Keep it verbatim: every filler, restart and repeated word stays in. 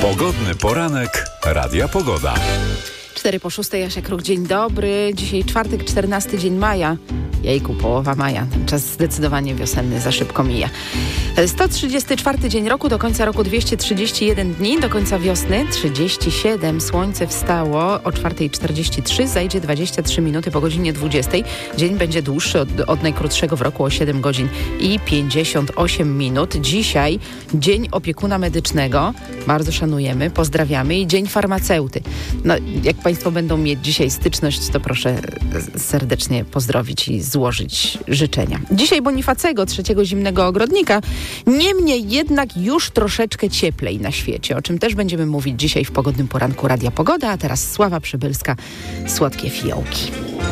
Pogodny poranek Radia Pogoda. cztery po szóstej, Jasia Kruk, dzień dobry. Dzisiaj czwartek, czternasty dzień maja. Jejku, połowa maja. Czas zdecydowanie wiosenny, za szybko mija. sto trzydziesty czwarty dzień roku, do końca roku dwieście trzydzieści jeden dni, do końca wiosny trzydzieści siedem. Słońce wstało o czwarta czterdzieści trzy, zajdzie dwadzieścia trzy minuty po godzinie dwudziestej. Dzień będzie dłuższy od, od najkrótszego w roku o siedem godzin i pięćdziesiąt osiem minut. Dzisiaj Dzień Opiekuna Medycznego. Bardzo szanujemy, pozdrawiamy. I Dzień Farmaceuty. No, jak Państwo będą mieć dzisiaj styczność, to proszę serdecznie pozdrowić i złożyć życzenia. Dzisiaj Bonifacego, trzeciego zimnego ogrodnika. Niemniej jednak już troszeczkę cieplej na świecie, o czym też będziemy mówić dzisiaj w Pogodnym Poranku Radia Pogoda. A teraz Sława Przybylska, Słodkie Fiołki.